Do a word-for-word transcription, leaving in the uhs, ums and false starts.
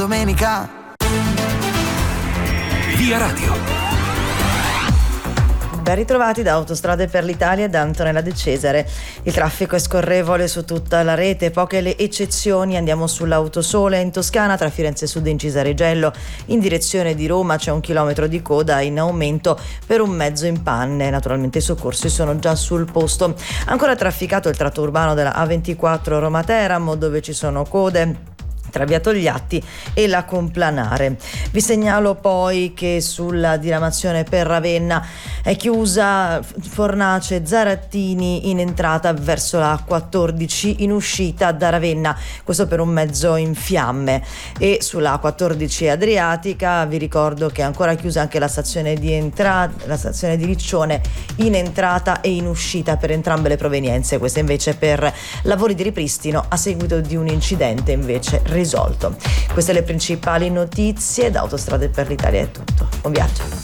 Domenica. Via Radio. Ben ritrovati da Autostrade per l'Italia e da Antonella De Cesare. Il traffico è scorrevole su tutta la rete, poche le eccezioni. Andiamo sull'Autosole in Toscana, tra Firenze Sud e Incisaregello. In direzione di Roma c'è un chilometro di coda in aumento per un mezzo in panne. Naturalmente i soccorsi sono già sul posto. Ancora trafficato il tratto urbano della A ventiquattro Roma-Teramo, dove ci sono code tra via Togliatti e la Complanare. Vi segnalo poi che sulla diramazione per Ravenna è chiusa Fornace Zarattini in entrata verso la A quattordici, in uscita da Ravenna, questo per un mezzo in fiamme. E sulla A quattordici Adriatica vi ricordo che è ancora chiusa anche la stazione di entrata, la stazione di Riccione in entrata e in uscita per entrambe le provenienze, questa invece per lavori di ripristino a seguito di un incidente invece risolto. Queste le principali notizie. Da Autostrade per l'Italia è tutto. Buon viaggio.